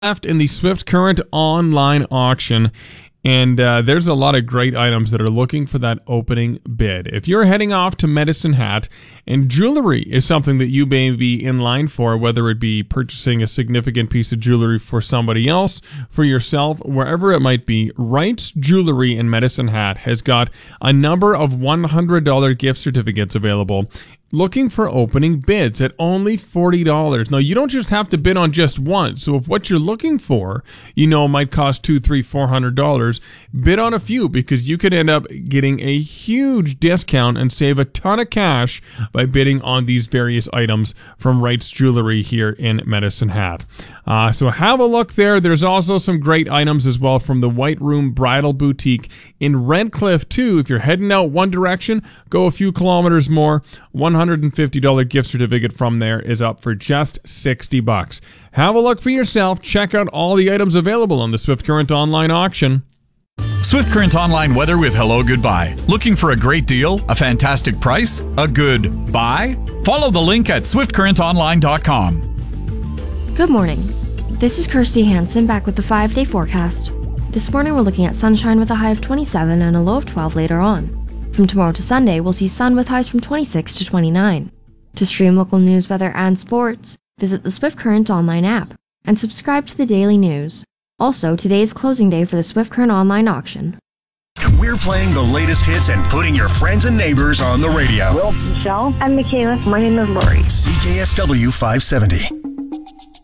left in the Swift Current online auction, and there's a lot of great items that are looking for that opening bid. If you're heading off to Medicine Hat, and jewelry is something that you may be in line for, whether it be purchasing a significant piece of jewelry for somebody else, for yourself, wherever it might be, Wright's Jewelry in Medicine Hat has got a number of $100 gift certificates available, looking for opening bids at only $40. Now, you don't just have to bid on just one. So if what you're looking for, might cost $200, $300, $400, bid on a few, because you could end up getting a huge discount and save a ton of cash by bidding on these various items from Wright's Jewelry here in Medicine Hat. So have a look there. There's also some great items as well from the White Room Bridal Boutique in Redcliffe too. If you're heading out one direction, go a few kilometers more. $150 gift certificate from there is up for just $60. Have a look for yourself. Check out all the items available on the Swift Current online auction. Swift Current Online weather with Hello Goodbye. Looking for a great deal? A fantastic price? A good buy? Follow the link at swiftcurrentonline.com. Good morning. This is Kirsty Hansen back with the 5-day forecast. This morning we're looking at sunshine with a high of 27 and a low of 12 later on. From tomorrow to Sunday, we'll see sun with highs from 26 to 29. To stream local news, weather, and sports, visit the Swift Current Online app and subscribe to the daily news. Also, today is closing day for the Swift Current Online auction. We're playing the latest hits and putting your friends and neighbors on the radio. Will, Michelle, and Michaela. My name is Lori. CKSW 570.